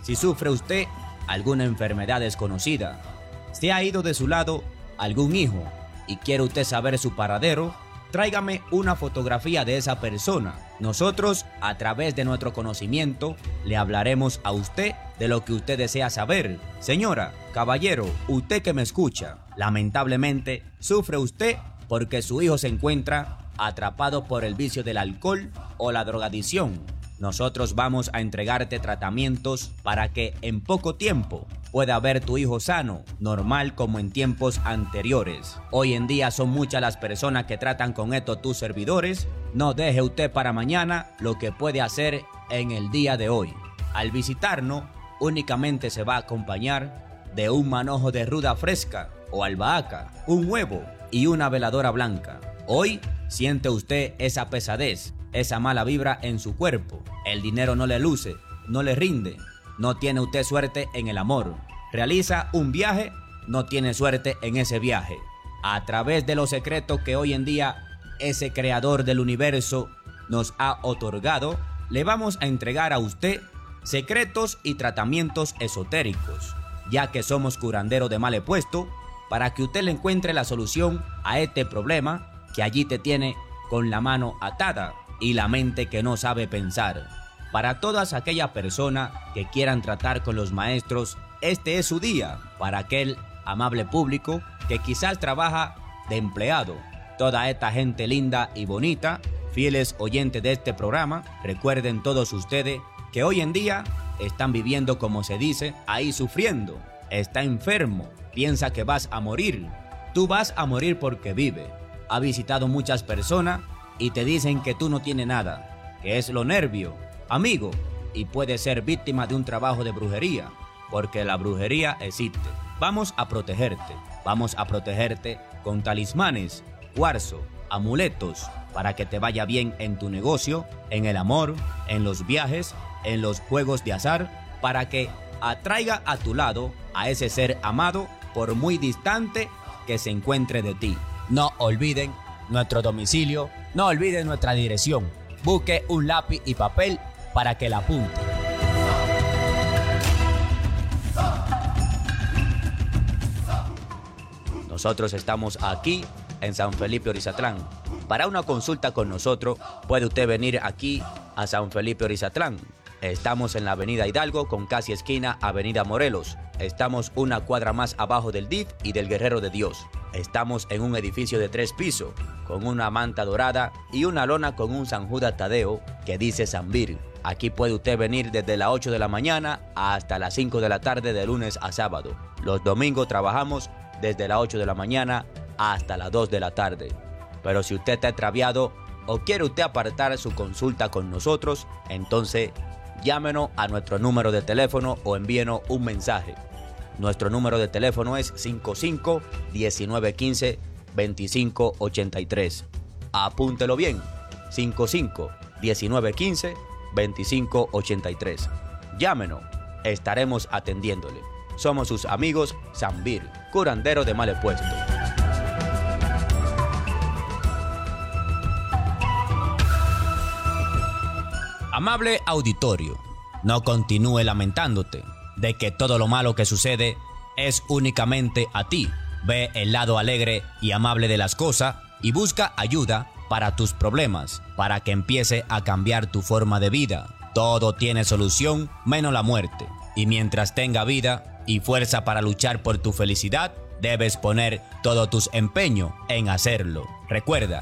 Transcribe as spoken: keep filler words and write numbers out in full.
Si sufre usted alguna enfermedad desconocida, se ha ido de su lado algún hijo y quiere usted saber su paradero, tráigame una fotografía de esa persona. Nosotros, a través de nuestro conocimiento, le hablaremos a usted de lo que usted desea saber. Señora, caballero, usted que me escucha, lamentablemente sufre usted porque su hijo se encuentra atrapado por el vicio del alcohol o la drogadicción. Nosotros vamos a entregarte tratamientos para que en poco tiempo pueda ver tu hijo sano, normal como en tiempos anteriores. Hoy en día son muchas las personas que tratan con estos tus servidores. No deje usted para mañana lo que puede hacer en el día de hoy. Al visitarnos, únicamente se va a acompañar de un manojo de ruda fresca o albahaca, un huevo y una veladora blanca. Hoy siente usted esa pesadez, esa mala vibra en su cuerpo. El dinero no le luce, no le rinde. No tiene usted suerte en el amor. Realiza un viaje, no tiene suerte en ese viaje. A través de los secretos que hoy en día ese creador del universo nos ha otorgado, le vamos a entregar a usted secretos y tratamientos esotéricos, ya que somos curanderos de mal puesto, para que usted le encuentre la solución a este problema que allí te tiene con la mano atada y la mente que no sabe pensar. Para todas aquellas personas que quieran tratar con los maestros, este es su día. Para aquel amable público que quizás trabaja de empleado, toda esta gente linda y bonita, fieles oyentes de este programa, recuerden todos ustedes que hoy en día están viviendo, como se dice, ahí sufriendo. Está enfermo, piensa que vas a morir. Tú vas a morir porque vive. Ha visitado muchas personas y te dicen que tú no tienes nada, que es lo nervio, amigo, y puede ser víctima de un trabajo de brujería, porque la brujería existe. Vamos a protegerte, vamos a protegerte con talismanes, cuarzo, amuletos, para que te vaya bien en tu negocio, en el amor, en los viajes, en los juegos de azar, para que atraiga a tu lado a ese ser amado por muy distante que se encuentre de ti. No olviden nuestro domicilio, no olviden nuestra dirección. Busque un lápiz y papel para que la apunte. Nosotros estamos aquí en San Felipe Orizatlán. Para una consulta con nosotros puede usted venir aquí a San Felipe Orizatlán. Estamos en la avenida Hidalgo con casi esquina avenida Morelos. Estamos una cuadra más abajo del D I F y del Guerrero de Dios. Estamos en un edificio de tres pisos con una manta dorada y una lona con un San Judas Tadeo que dice Sanvir. Aquí puede usted venir desde las ocho de la mañana hasta las cinco de la tarde de lunes a sábado. Los domingos trabajamos desde las ocho de la mañana hasta las dos de la tarde. Pero si usted está extraviado o quiere usted apartar su consulta con nosotros, entonces llámenos a nuestro número de teléfono o envíenos un mensaje. Nuestro número de teléfono es cinco cinco, diecinueve quince, veinticinco ochenta y tres. Apúntelo bien, cinco cinco, diecinueve quince, veinticinco ochenta y tres. Llámenos, estaremos atendiéndole. Somos sus amigos Sanvir, curandero de mal puesto. Amable auditorio, no continúe lamentándote de que todo lo malo que sucede es únicamente a ti. Ve el lado alegre y amable de las cosas y busca ayuda para tus problemas, para que empiece a cambiar tu forma de vida. Todo tiene solución menos la muerte. Y mientras tenga vida y fuerza para luchar por tu felicidad, debes poner todo tus empeño en hacerlo. Recuerda,